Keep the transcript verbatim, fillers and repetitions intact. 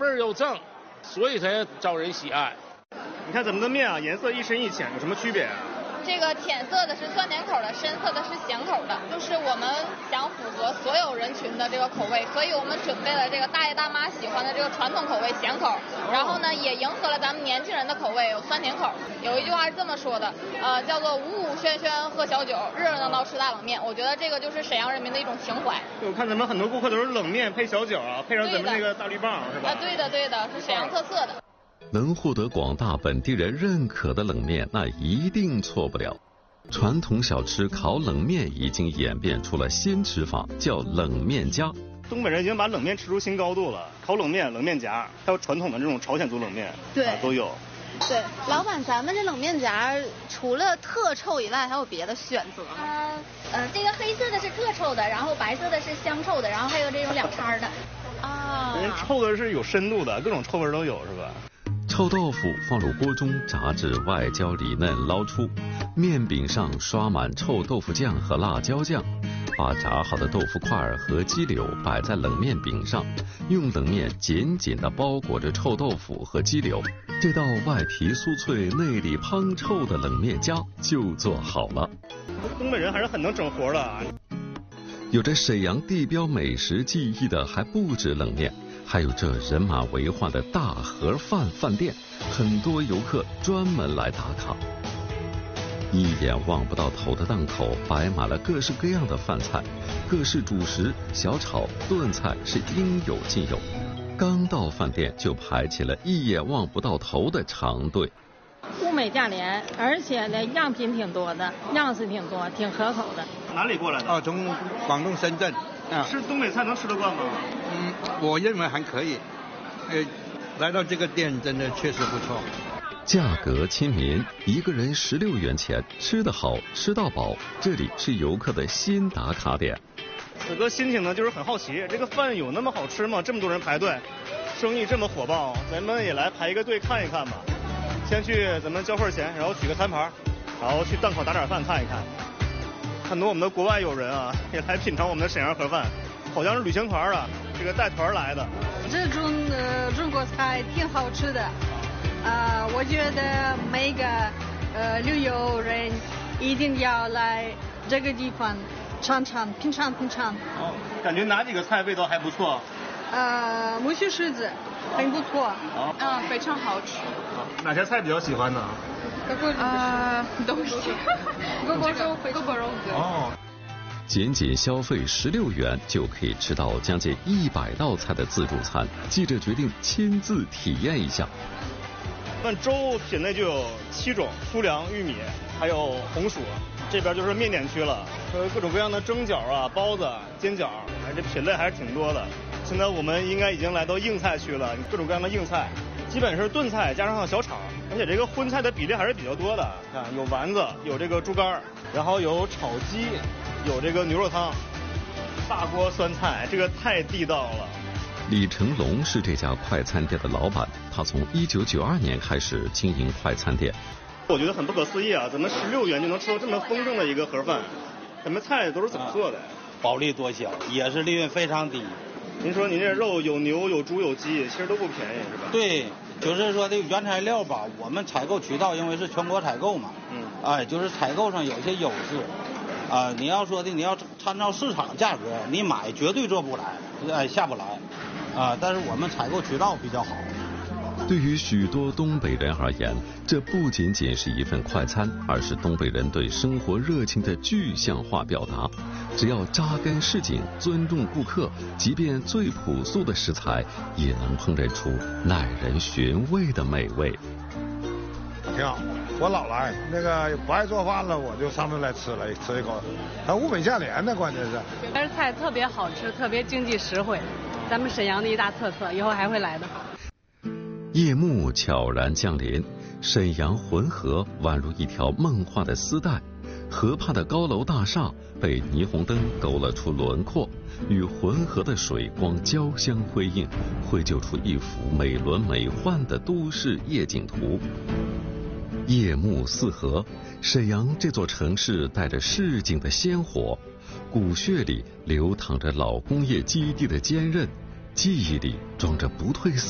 味儿又正，所以才招人喜爱。 你看咱们的面啊，颜色一深一浅，有什么区别啊？ 这个浅色的是酸甜口的，深色的是咸口的，就是我们想符合所有人群的这个口味，所以我们准备了这个大爷大妈喜欢的这个传统口味咸口，然后呢也迎合了咱们年轻人的口味，有酸甜口。有一句话是这么说的，呃，叫做五五喧喧喝小酒，热热闹闹吃大冷面。我觉得这个就是沈阳人民的一种情怀。 我看咱们很多顾客都是冷面配小酒啊，配上咱们那个大绿棒是吧？ 啊，对的对的，是沈阳特色的。 能获得广大本地人认可的冷面，那一定错不了。传统小吃烤冷面已经演变出了新吃法，叫冷面夹。 东北人已经把冷面吃出新高度了，烤冷面、冷面夹，还有传统的这种朝鲜族冷面， 对、 啊、都有。 对，老板，咱们这冷面夹除了特臭以外，还有别的选择吗？ 呃呃，这个黑色的是特臭的，然后白色的是香臭的，然后还有这种两掺的。 啊， 人臭的是有深度的，各种臭味都有，是吧？ 臭豆腐放入锅中炸至外焦里嫩，捞出，面饼上刷满臭豆腐酱和辣椒酱，把炸好的豆腐块和鸡柳摆在冷面饼上，用冷面紧紧地包裹着臭豆腐和鸡柳，这道外皮酥脆内里滂臭的冷面夹就做好了。 东北人还是很能整活的啊。 有着沈阳地标美食记忆的还不止冷面，还有这人满为患的大盒饭饭店，很多游客专门来打卡。一眼望不到头的档口摆满了各式各样的饭菜，各式主食、小炒、炖菜是应有尽有。刚到饭店就排起了一眼望不到头的长队。 物美价廉，而且呢样品挺多的，样式挺多，挺可口的。 哪里过来的？ 哦，从广东深圳。 啊，吃东北菜能吃得惯吗？ 嗯，我认为还可以。呃，来到这个店真的确实不错。 价格亲民，一个人十六元钱，吃得好，吃到饱。这里是游客的新打卡点。 此刻心情呢，就是很好奇，这个饭有那么好吃吗？这么多人排队，生意这么火爆，咱们也来排一个队看一看吧。先去咱们交份钱，然后取个餐盘，然后去档口打点饭看一看。很多我们的国外友人啊，也来品尝我们的沈阳盒饭，好像是旅行团啊，这个带团来的。 这种呃中国菜挺好吃的，呃，我觉得每个呃旅游人一定要来这个地方尝尝、品尝品尝。 哦，感觉哪几个菜味道还不错？ 呃，木须狮子很不错。 啊， 嗯，非常好吃。 啊，哪些菜比较喜欢呢？ 啊，都行。 锅包肉、 锅包肉。 哦。 仅仅消费十六元就可以吃到将近一百道菜的自助餐，记者决定亲自体验一下。 那粥品类就有七种：粗粮、玉米，还有红薯。这边就是面点区了，呃，各种各样的蒸饺啊、包子、煎饺，哎，这品类还是挺多的。现在我们应该已经来到硬菜区了，各种各样的硬菜，基本是炖菜加上小炒，而且这个荤菜的比例还是比较多的。看，有丸子，有这个猪肝，然后有炒鸡，有这个牛肉汤，大锅酸菜，这个太地道了。 李成龙是这家快餐店的老板，他从一九九二年开始经营快餐店。 我觉得很不可思议啊！咱们十六元就能吃到这么丰盛的一个盒饭，咱们菜都是怎么做的？ 薄利多销，也是利润非常低。 您说您这肉有牛有猪有鸡，其实都不便宜是吧？ 对，就是说这个原材料吧，我们采购渠道因为是全国采购嘛， 嗯， 哎，就是采购上有些优势。啊、呃，你要说的你要参照市场价格，你买绝对做不来，哎，下不来。啊、呃，但是我们采购渠道比较好。 对于许多东北人而言，这不仅仅是一份快餐，而是东北人对生活热情的具象化表达。只要扎根市井，尊重顾客，即便最朴素的食材，也能烹饪出耐人寻味的美味。 挺好，我老来，那个不爱做饭了，我就上这来吃了，吃一口。它物美价廉的，关键是。 但是菜特别好吃，特别经济实惠，咱们沈阳的一大特色，以后还会来的。 夜幕悄然降临，沈阳浑河宛如一条梦幻的丝带，河畔的高楼大厦被霓虹灯勾勒出轮廓，与浑河的水光交相辉映，绘就出一幅美轮美奂的都市夜景图。夜幕四合，沈阳这座城市带着市井的鲜活，骨血里流淌着老工业基地的坚韧，记忆里装着不退